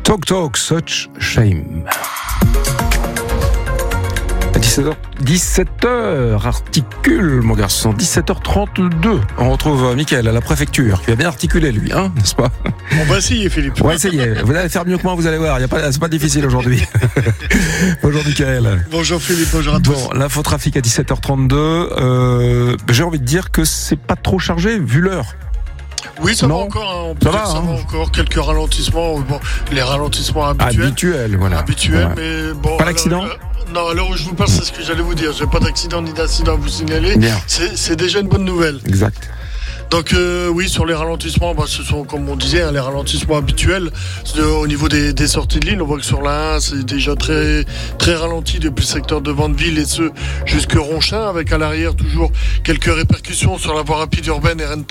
Talk, such shame. 17h, articule mon garçon, 17h32. On retrouve Mickaël à la préfecture, qui a bien articulé lui, n'est-ce pas? On va essayer, Philippe. On va essayer, vous allez faire mieux que moi, vous allez voir, c'est pas difficile aujourd'hui. Bonjour Mickaël. Bonjour Philippe, bonjour à tous. Bon, l'infotrafic à 17h32, j'ai envie de dire que c'est pas trop chargé vu l'heure. Oui, ça va encore. Ça va encore. Quelques ralentissements. Bon, les ralentissements habituels. Voilà. Mais bon. Pas d'accident? Non, alors je vous parle, c'est ce que j'allais vous dire. J'ai pas d'accident ni d'incident à vous signaler. Bien. C'est déjà une bonne nouvelle. Exact. Donc oui, sur les ralentissements, ce sont, comme on disait, les ralentissements habituels. Au niveau des sorties de l'île, on voit que sur la 1, c'est déjà très très ralenti depuis le secteur de Vandeville et ce jusque Ronchin, avec à l'arrière toujours quelques répercussions sur la voie rapide urbaine RN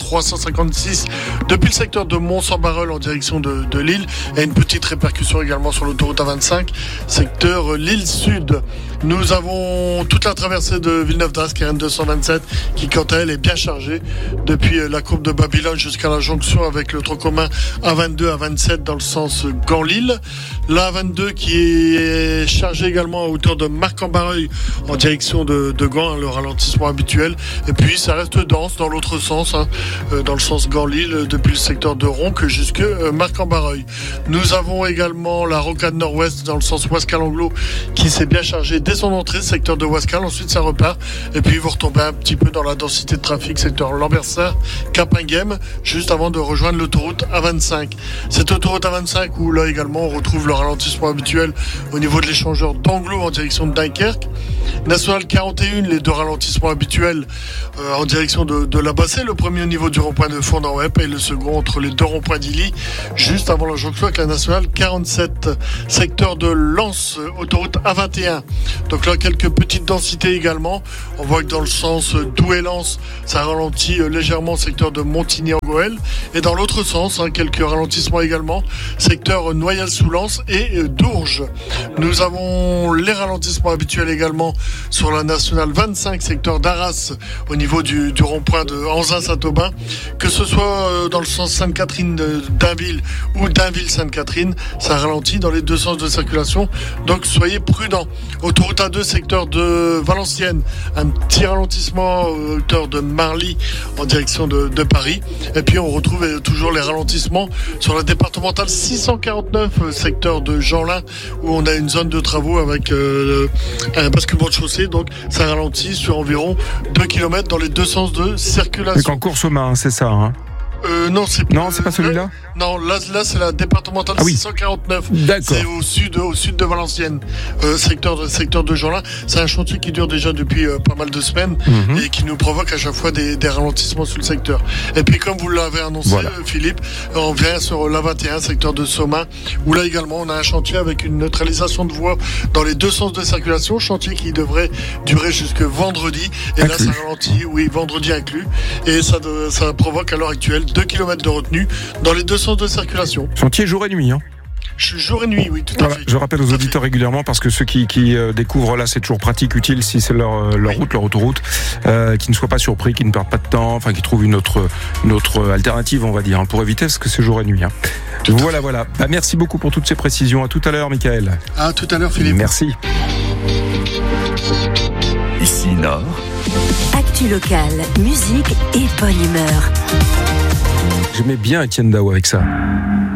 356 depuis le secteur de Mont-Saint-Barreul en direction de Lille, et une petite répercussion également sur l'autoroute A25 secteur Lille Sud. Nous avons toute la traversée de Villeneuve-d'Ascq RN 227 qui quant à elle est bien chargée depuis la courbe de Babylone jusqu'à la jonction avec le tronc commun A22 A27 dans le sens Gand-Lille. La A22 qui est chargée également à hauteur de Marc-en-Barreuil en direction de Gand, le ralentissement habituel. Et puis ça reste dense dans l'autre sens, dans le sens Gand-Lille depuis le secteur de Ronc jusque Marc-en-Barreuil. Nous avons également la rocade nord-ouest dans le sens Ouascal-Anglo qui s'est bien chargée dès son entrée, secteur de Ouascal. Ensuite ça repart et puis vous retombez un petit peu dans la densité de trafic, secteur Lambersart, Capinghem, juste avant de rejoindre l'autoroute A25. Cette autoroute A25 où là également on retrouve le ralentissement habituel au niveau de l'échangeur d'Anglo en direction de Dunkerque. National 41, les deux ralentissements habituels en direction de la Bassée, le premier au niveau du rond-point de Fond-en-Wep et le second entre les deux ronds-points d'Illy, juste avant la jonction avec la National 47, secteur de Lens, autoroute A21. Donc là, quelques petites densités également. On voit que dans le sens Douai-Lens, ça ralentit légèrement secteur de Montigny-en-Goël. Et dans l'autre sens, quelques ralentissements également, secteur Noyelles-sous-Lens et Dourges. Nous avons les ralentissements habituels également sur la nationale 25, secteur d'Arras, au niveau du rond-point de Anzin-Saint-Aubin. Que ce soit dans le sens Sainte-Catherine-Dainville ou Dainville-Sainte-Catherine, ça ralentit dans les deux sens de circulation. Donc soyez prudents. Autoroute A2, secteur de Valenciennes, un petit ralentissement à hauteur de Marly en direction de Paris. Et puis on retrouve toujours les ralentissements sur la départementale 649, secteur de Jeanlin, où on a une zone de travaux avec un basculement de chaussée. Donc ça ralentit sur environ 2 km dans les deux sens de circulation. C'est en course aux mains, c'est ça, Non, c'est pas celui-là. Non, là c'est la départementale 649. D'accord. C'est au sud de Valenciennes, secteur de Jeanlin. C'est un chantier qui dure déjà depuis pas mal de semaines et qui nous provoque à chaque fois des ralentissements sur le secteur. Et puis comme vous l'avez annoncé, Philippe, on vient sur la 21, secteur de Somain, où là également on a un chantier avec une neutralisation de voies dans les deux sens de circulation, chantier qui devrait durer jusque vendredi. Et inclus. Là ça ralentit, vendredi inclus. Et ça provoque à l'heure actuelle 2 km de retenue dans les deux sens de circulation. Chantier jour et nuit, Jour et nuit, oui, tout à fait. Je rappelle aux auditeurs régulièrement, parce que ceux qui découvrent là, c'est toujours pratique, utile, si c'est leur route, leur autoroute, qui ne soient pas surpris, qui ne perdent pas de temps, enfin qui trouvent une autre alternative, on va dire, pour éviter, parce que c'est jour et nuit. Voilà. Merci beaucoup pour toutes ces précisions. À tout à l'heure, Mickaël. À tout à l'heure, Philippe. Merci. Ici Nord. Actu locale, musique et bonne humeur. J'aimais bien Etienne Dao avec ça.